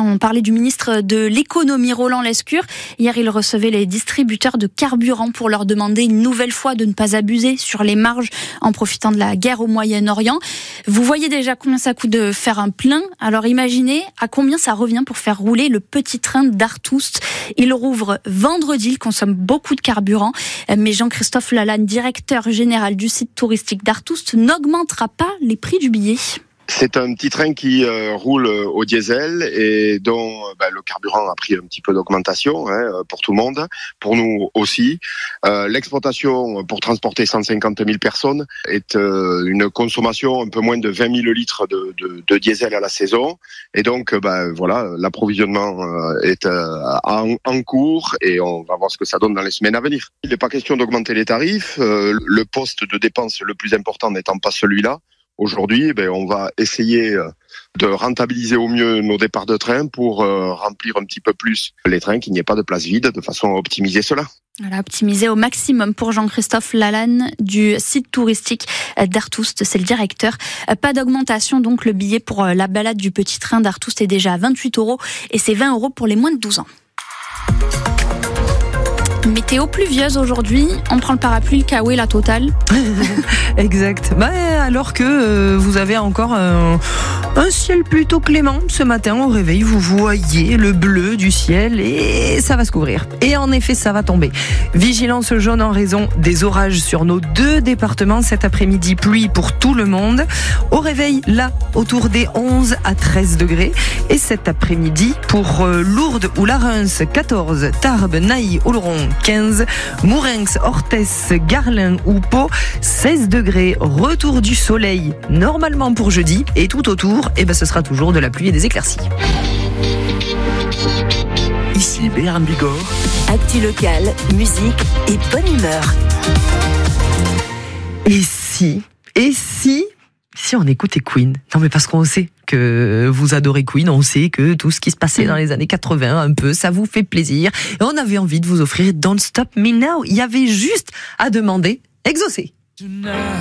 on parlait du ministre de l'économie Roland Lescure. Hier, il recevait les distributeurs de carburant pour leur demander une nouvelle fois de ne pas abuser sur les marges en profitant de la guerre au Moyen-Orient. Vous voyez déjà combien ça coûte de faire un plein. Alors imaginez à combien ça revient pour faire rouler le petit train d'Artoust. Il rouvre vendredi, il consomme beaucoup de carburant. Mais Jean-Christophe Lalanne, directeur général du site touristique d'Artoust, n'augmentera pas les prix du billet. C'est un petit train qui roule au diesel et dont le carburant a pris un petit peu d'augmentation pour tout le monde, pour nous aussi. L'exploitation pour transporter 150 000 personnes est une consommation un peu moins de 20 000 litres de diesel à la saison. Et donc l'approvisionnement est en cours et on va voir ce que ça donne dans les semaines à venir. Il n'est pas question d'augmenter les tarifs. Le poste de dépense le plus important n'étant pas celui-là. Aujourd'hui, on va essayer de rentabiliser au mieux nos départs de train pour remplir un petit peu plus les trains, qu'il n'y ait pas de place vide, de façon à optimiser cela. Voilà, optimiser au maximum pour Jean-Christophe Lalanne du site touristique d'Artoust, c'est le directeur. Pas d'augmentation, donc le billet pour la balade du petit train d'Artoust est déjà à 28 € et c'est 20 € pour les moins de 12 ans. Météo pluvieuse aujourd'hui, on prend le parapluie, le kawaii, la totale. Exact. Alors que vous avez encore un ciel plutôt clément ce matin au réveil, vous voyez le bleu du ciel et ça va se couvrir. Et en effet, ça va tomber. Vigilance jaune en raison des orages sur nos 2 départements cet après-midi, pluie pour tout le monde. Au réveil, là, autour des 11 à 13 degrés. Et cet après-midi, pour Lourdes ou la Reims, 14, Tarbes, Nailles, Oloron, 15, Mourenx, Orthès, Garlin ou Pau, 16 degrés, retour du soleil normalement pour jeudi et tout autour, ce sera toujours de la pluie et des éclaircies. Ici Béarn Bigorre. Actu locale, musique et bonne humeur. Et si on écoutait Queen? Non mais parce qu'on sait que vous adorez Queen, on sait que tout ce qui se passait dans les années 80 un peu, ça vous fait plaisir. Et on avait envie de vous offrir Don't Stop Me Now. Il y avait juste à demander, exaucer. Tonight.